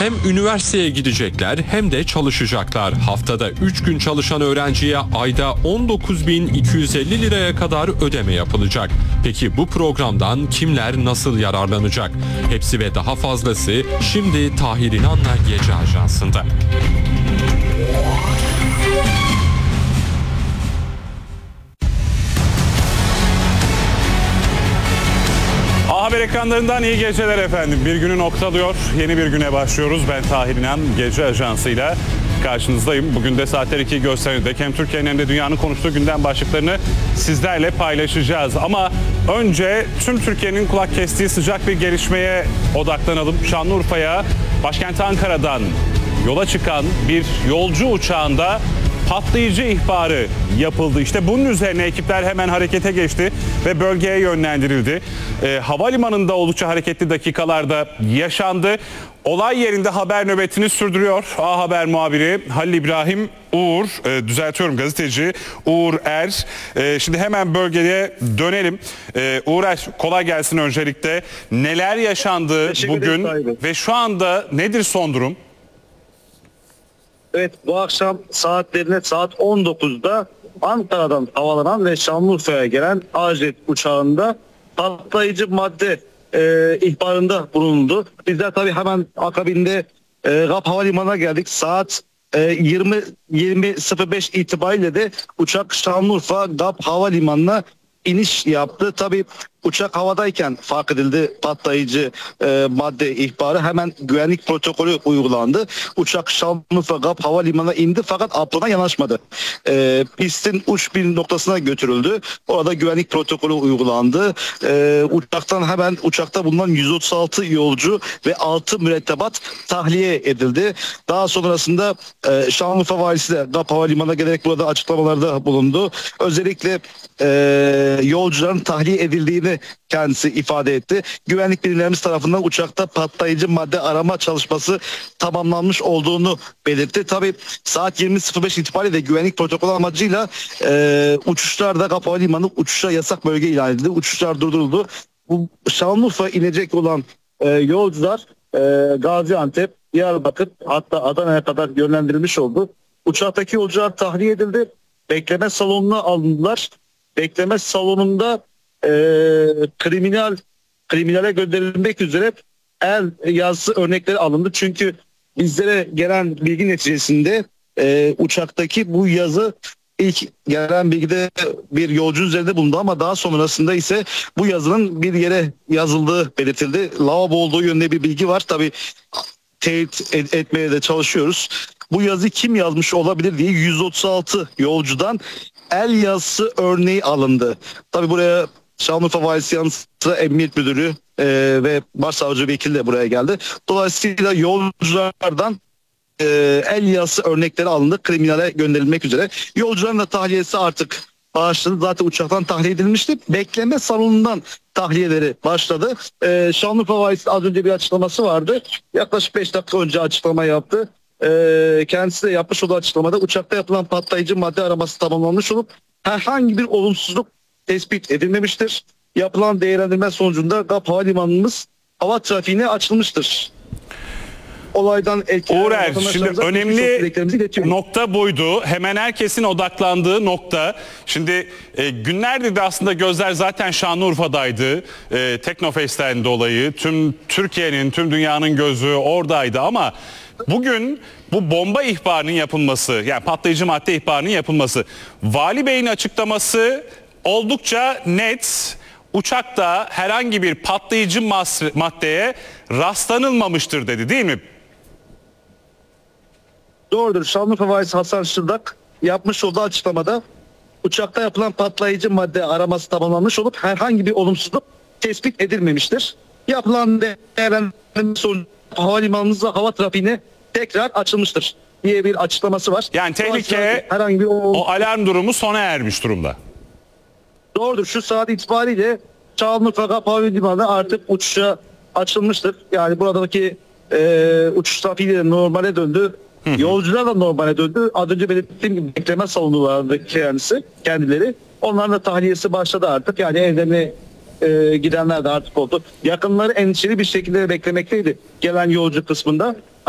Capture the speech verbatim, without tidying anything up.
Hem üniversiteye gidecekler hem de çalışacaklar. Haftada üç gün çalışan öğrenciye ayda on dokuz bin iki yüz elli liraya kadar ödeme yapılacak. Peki bu programdan kimler nasıl yararlanacak? Hepsi ve daha fazlası şimdi Tahir İnan'la Gece Ajansı'nda. Haber ekranlarından iyi geceler efendim. Bir günü noktalıyor. Yeni bir güne başlıyoruz. Ben Tahir İnan, Gece Ajansı'yla karşınızdayım. Bugün de saatler ikiyi gösterecek. Hem Türkiye'nin hem de dünyanın konuştuğu gündem başlıklarını sizlerle paylaşacağız. Ama önce tüm Türkiye'nin kulak kestiği sıcak bir gelişmeye odaklanalım. Şanlıurfa'ya, başkent Ankara'dan yola çıkan bir yolcu uçağında patlayıcı ihbarı yapıldı. İşte bunun üzerine ekipler hemen harekete geçti ve bölgeye yönlendirildi. E, havalimanında oldukça hareketli dakikalarda yaşandı. Olay yerinde haber nöbetini sürdürüyor. A Haber muhabiri Halil İbrahim Uğur, e, düzeltiyorum gazeteci Uğur Er. E, şimdi hemen bölgeye dönelim. E, Uğur Er, kolay gelsin öncelikle. Neler yaşandı bugün ve şu anda nedir son durum? Evet, bu akşam saatlerine saat on dokuzda Ankara'dan havalanan ve Şanlıurfa'ya gelen A-Jet uçağında patlayıcı madde e, ihbarında bulundu. Bizler tabii hemen akabinde e, GAP Havalimanı'na geldik. Saat e, yirmi yirmi sıfır beş itibariyle de uçak Şanlıurfa GAP Havalimanı'na iniş yaptı. Tabii uçak havadayken fark edildi patlayıcı e, madde ihbarı. Hemen güvenlik protokolü uygulandı. Uçak Şanlıurfa GAP Havalimanı'na indi fakat aprona yanaşmadı. E, pistin uç bir noktasına götürüldü. Orada güvenlik protokolü uygulandı. E, uçaktan hemen uçakta bulunan yüz otuz altı yolcu ve altı mürettebat tahliye edildi. Daha sonrasında e, Şanlıurfa valisi de GAP Havalimanı'na gelerek burada açıklamalarda bulundu. Özellikle e, yolcuların tahliye edildiğini kendisi ifade etti. Güvenlik birimlerimiz tarafından uçakta patlayıcı madde arama çalışması tamamlanmış olduğunu belirtti. Tabii saat yirmi sıfır beş itibariyle de güvenlik protokolü amacıyla e, uçuşlarda GAP Havalimanı uçuşa yasak bölge ilan edildi. Uçuşlar durduruldu. Bu Şanlıurfa inecek olan e, yolcular e, Gaziantep, Diyarbakır hatta Adana'ya kadar yönlendirilmiş oldu. Uçaktaki yolcular tahliye edildi. Bekleme salonuna alındılar. Bekleme salonunda e, kriminal kriminale gönderilmek üzere el yazısı örnekleri alındı. Çünkü bizlere gelen bilgi neticesinde e, uçaktaki bu yazı ilk gelen bilgide bir yolcu üzerinde bulundu ama daha sonrasında ise bu yazının bir yere yazıldığı belirtildi. Lavabo olduğu yönünde bir bilgi var. Tabii teyit et, etmeye de çalışıyoruz. Bu yazı kim yazmış olabilir diye yüz otuz altı yolcudan el yazısı örneği alındı. Tabii buraya Şanlıurfa Valisi yanı sıra Emniyet Müdürü e, ve Başsavcı Vekili de buraya geldi. Dolayısıyla yolculardan e, el yazısı örnekleri alındı. Kriminale gönderilmek üzere. Yolcuların da tahliyesi artık başladı. Zaten uçaktan tahliye edilmişti. Bekleme salonundan tahliyeleri başladı. E, Şanlıurfa Valisi az önce bir açıklaması vardı. Yaklaşık beş dakika önce açıklama yaptı. E, kendisi de yapmış olduğu açıklamada uçakta yapılan patlayıcı madde araması tamamlanmış olup herhangi bir olumsuzluk tespit edilmemiştir. Yapılan değerlendirme sonucunda GAP Havalimanımız hava trafiğine açılmıştır. Olaydan Uğur Er, şimdi önemli nokta buydu. Hemen herkesin odaklandığı nokta. Şimdi e, günlerdir de aslında gözler zaten Şanlıurfa'daydı. E, Teknofest'ten dolayı tüm Türkiye'nin, tüm dünyanın gözü oradaydı ama bugün bu bomba ihbarının yapılması, yani patlayıcı madde ihbarının yapılması, Vali Bey'in açıklaması oldukça net. Uçakta herhangi bir patlayıcı maddeye rastlanılmamıştır dedi, değil mi? Doğrudur. Şanlıurfa Valisi Hasan Şırdak yapmış olduğu açıklamada uçakta yapılan patlayıcı madde araması tamamlanmış olup herhangi bir olumsuzluk tespit edilmemiştir. Yapılan değerlendirme sonucu havalimanımızda hava trafiğine tekrar açılmıştır diye bir açıklaması var. Yani tehlike, herhangi bir o... o alarm durumu sona ermiş durumda. Doğrudur. Şu saat itibariyle Şanlıurfa GAP Havalimanı artık uçuşa açılmıştır. Yani buradaki e, uçuş trafiği de normale döndü. Hı hı. Yolcular da normale döndü. Az önce belirttiğim gibi bekleme salonu vardı kendisi, kendileri. Onların da tahliyesi başladı artık. Yani evlerine e, gidenler de artık oldu. Yakınları endişeli bir şekilde beklemekteydi gelen yolcu kısmında.